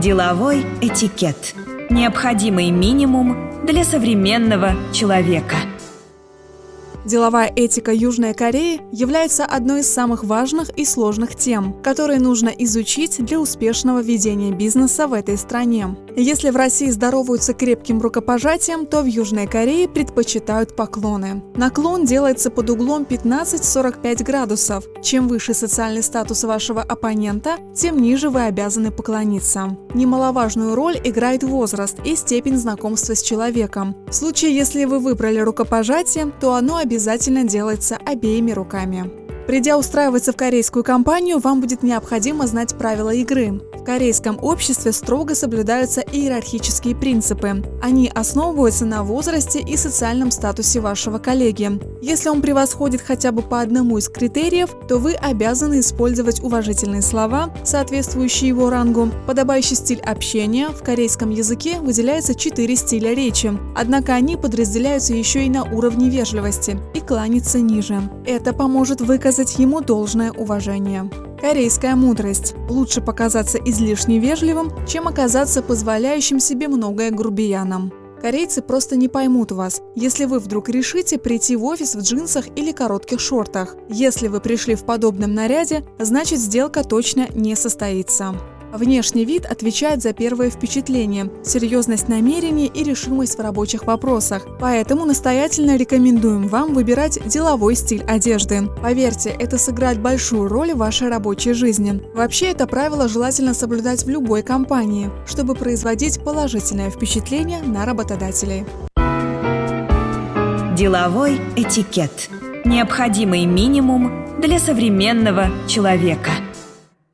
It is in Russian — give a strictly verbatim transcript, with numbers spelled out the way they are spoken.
Деловой этикет. Необходимый минимум для современного человека. Деловая этика Южной Кореи является одной из самых важных и сложных тем, которые нужно изучить для успешного ведения бизнеса в этой стране. Если в России здороваются крепким рукопожатием, то в Южной Корее предпочитают поклоны. Наклон делается под углом пятнадцать сорок пять градусов. Чем выше социальный статус вашего оппонента, тем ниже вы обязаны поклониться. Немаловажную роль играет возраст и степень знакомства с человеком. В случае, если вы выбрали рукопожатие, то оно обязательно делается обеими руками. Придя устраиваться в корейскую компанию, вам будет необходимо знать правила игры. В корейском обществе строго соблюдаются иерархические принципы. Они основываются на возрасте и социальном статусе вашего коллеги. Если он превосходит хотя бы по одному из критериев, то вы обязаны использовать уважительные слова, соответствующие его рангу. Подобающий стиль общения. В корейском языке выделяется четыре стиля речи, однако они подразделяются еще и на уровне вежливости и кланяться ниже. Это поможет выказать ему должное уважение. Корейская мудрость. Лучше показаться излишне вежливым, чем оказаться позволяющим себе многое грубияном. Корейцы просто не поймут вас, если вы вдруг решите прийти в офис в джинсах или коротких шортах. Если вы пришли в подобном наряде, значит сделка точно не состоится. Внешний вид отвечает за первое впечатление, серьезность намерений и решимость в рабочих вопросах. Поэтому настоятельно рекомендуем вам выбирать деловой стиль одежды. Поверьте, это сыграет большую роль в вашей рабочей жизни. Вообще, это правило желательно соблюдать в любой компании, чтобы производить положительное впечатление на работодателей. Деловой этикет. Необходимый минимум для современного человека.